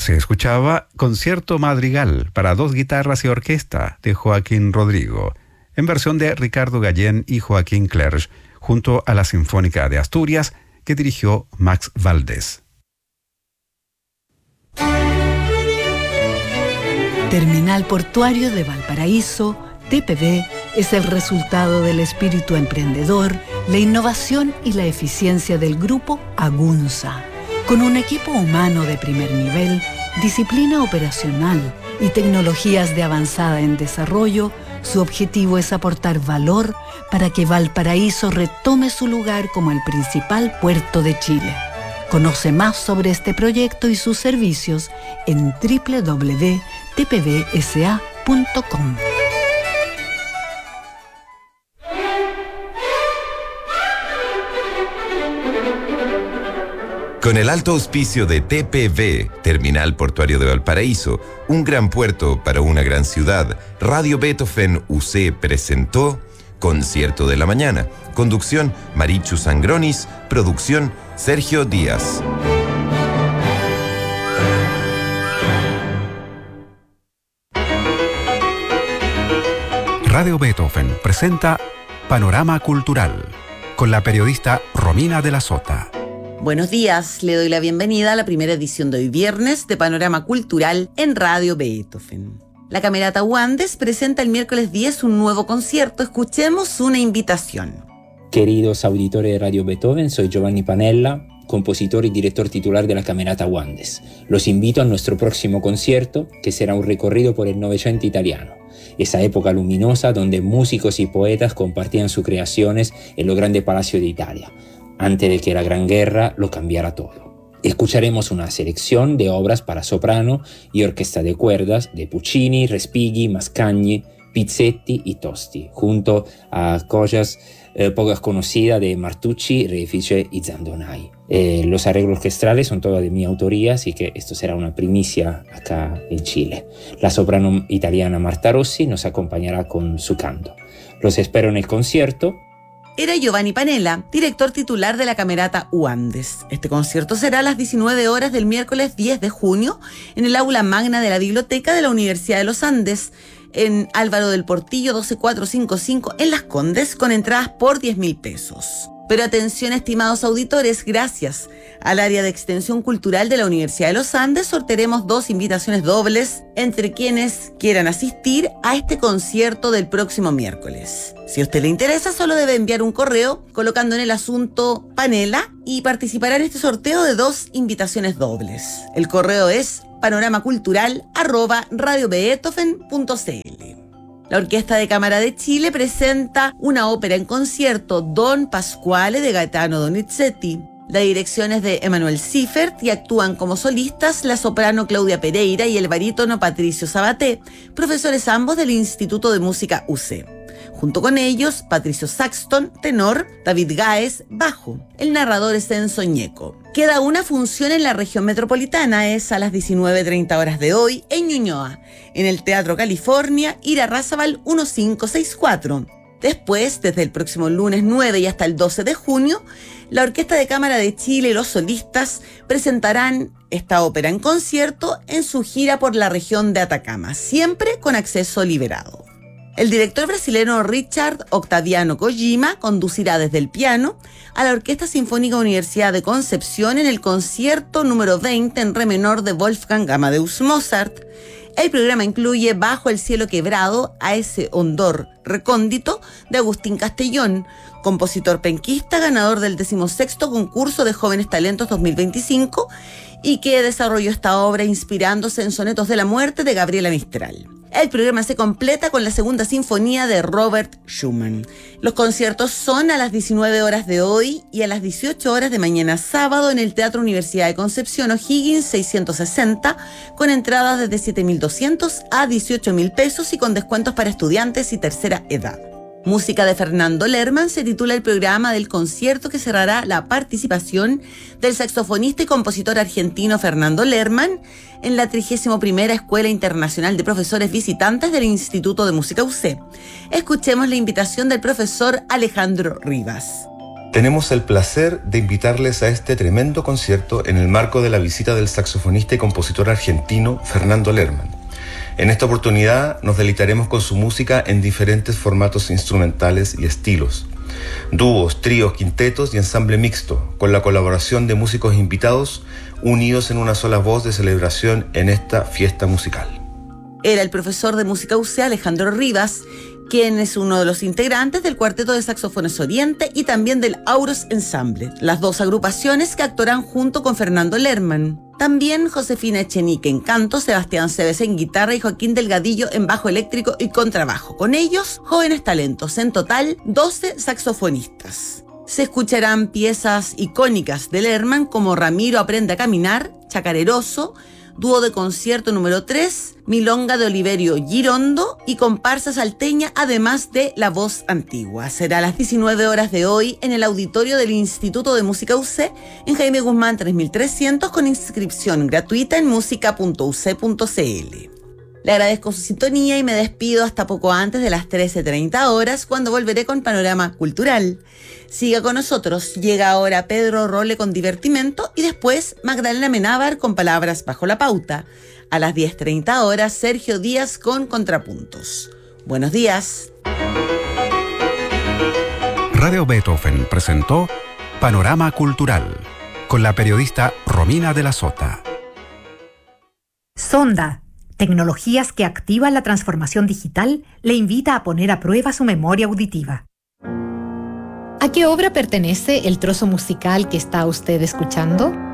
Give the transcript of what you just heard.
Se escuchaba Concierto Madrigal para dos guitarras y orquesta de Joaquín Rodrigo, en versión de Ricardo Gallén y Joaquín Clerch, junto a la Sinfónica de Asturias, que dirigió Max Valdés. Terminal Portuario de Valparaíso, TPV, es el resultado del espíritu emprendedor, la innovación y la eficiencia del grupo Agunza. Con un equipo humano de primer nivel, disciplina operacional y tecnologías de avanzada en desarrollo, su objetivo es aportar valor para que Valparaíso retome su lugar como el principal puerto de Chile. Conoce más sobre este proyecto y sus servicios en www.tpvsa.com. Con el alto auspicio de TPV, Terminal Portuario de Valparaíso, un gran puerto para una gran ciudad, Radio Beethoven UC presentó Concierto de la Mañana. Conducción, Marichu Sangronis. Producción, Sergio Díaz. Radio Beethoven presenta Panorama Cultural, con la periodista Romina de la Sota. Buenos días, le doy la bienvenida a la primera edición de hoy viernes de Panorama Cultural en Radio Beethoven. La Camerata Wandes presenta el miércoles 10 un nuevo concierto. Escuchemos una invitación. Queridos auditores de Radio Beethoven, soy Giovanni Panella, compositor y director titular de la Camerata Wandes. Los invito a nuestro próximo concierto, que será un recorrido por el Novecento italiano, esa época luminosa donde músicos y poetas compartían sus creaciones en los grandes palacios de Italia, antes de que la Gran Guerra lo cambiara todo. Escucharemos una selección de obras para soprano y orquesta de cuerdas de Puccini, Respighi, Mascagni, Pizzetti y Tosti, junto a cosas pocas conocidas de Martucci, Refice y Zandonai. Los arreglos orquestales son todos de mi autoría, así que esto será una primicia acá en Chile. La soprano italiana Marta Rossi nos acompañará con su canto. Los espero en el concierto. Era Giovanni Panella, director titular de la Camerata Wandes. Este concierto será a las 19 horas del miércoles 10 de junio en el aula magna de la Biblioteca de la Universidad de los Andes, en Álvaro del Portillo 12455 en Las Condes, con entradas por 10.000 pesos. Pero atención, estimados auditores, gracias al área de extensión cultural de la Universidad de los Andes sortearemos 2 invitaciones dobles entre quienes quieran asistir a este concierto del próximo miércoles. Si a usted le interesa, solo debe enviar un correo colocando en el asunto Panella y participará en este sorteo de 2 invitaciones dobles. El correo es panoramacultural@radiobeethoven.cl. La Orquesta de Cámara de Chile presenta una ópera en concierto, Don Pasquale, de Gaetano Donizetti. La dirección es de Emanuel Siffert y actúan como solistas la soprano Claudia Pereira y el barítono Patricio Sabaté, profesores ambos del Instituto de Música UC. Junto con ellos, Patricio Saxton, tenor, David Gáez, bajo. El narrador es Enzo Ñeco. Queda una función en la región metropolitana, es a las 19:30 horas de hoy, en Ñuñoa, en el Teatro California, Irarrázaval 1564. Después, desde el próximo lunes 9 y hasta el 12 de junio, la Orquesta de Cámara de Chile y los solistas presentarán esta ópera en concierto en su gira por la región de Atacama, siempre con acceso liberado. El director brasileño Richard Octaviano Kojima conducirá desde el piano a la Orquesta Sinfónica Universidad de Concepción en el concierto número 20 en re menor de Wolfgang Amadeus Mozart. El programa incluye Bajo el cielo quebrado, a ese hondor recóndito, de Agustín Castellón, compositor penquista, ganador del 16º concurso de Jóvenes Talentos 2025 y que desarrolló esta obra inspirándose en Sonetos de la Muerte de Gabriela Mistral. El programa se completa con la segunda sinfonía de Robert Schumann. Los conciertos son a las 19 horas de hoy y a las 18 horas de mañana sábado en el Teatro Universidad de Concepción, O'Higgins 660, con entradas desde 7.200 a 18.000 pesos y con descuentos para estudiantes y tercera edad. Música de Fernando Lerman se titula el programa del concierto, que cerrará la participación del saxofonista y compositor argentino Fernando Lerman en la 31ª Escuela Internacional de Profesores Visitantes del Instituto de Música UC. Escuchemos la invitación del profesor Alejandro Rivas. Tenemos el placer de invitarles a este tremendo concierto en el marco de la visita del saxofonista y compositor argentino Fernando Lerman. En esta oportunidad nos deleitaremos con su música en diferentes formatos instrumentales y estilos. Dúos, tríos, quintetos y ensamble mixto, con la colaboración de músicos invitados unidos en una sola voz de celebración en esta fiesta musical. Era el profesor de música UC Alejandro Rivas, quien es uno de los integrantes del Cuarteto de Saxofones Oriente y también del Auros Ensemble, las dos agrupaciones que actuarán junto con Fernando Lerman. También Josefina Echenique en canto, Sebastián Cebes en guitarra y Joaquín Delgadillo en bajo eléctrico y contrabajo. Con ellos, jóvenes talentos, en total 12 saxofonistas. Se escucharán piezas icónicas de Lerman como Ramiro aprende a caminar, Chacareroso, Dúo de concierto número 3, Milonga de Oliverio Girondo y comparsa salteña, además de La Voz Antigua. Será a las 19 horas de hoy en el auditorio del Instituto de Música UC en Jaime Guzmán 3300 con inscripción gratuita en música.uc.cl. Le agradezco su sintonía y me despido hasta poco antes de las 13:30 horas, cuando volveré con Panorama Cultural. Siga con nosotros. Llega ahora Pedro Role con Divertimento y después Magdalena Menábar con Palabras bajo la pauta. A las 10:30 horas, Sergio Díaz con Contrapuntos. Buenos días. Radio Beethoven presentó Panorama Cultural con la periodista Romina de la Sota. Sonda, tecnologías que activan la transformación digital, le invita a poner a prueba su memoria auditiva. ¿A qué obra pertenece el trozo musical que está usted escuchando?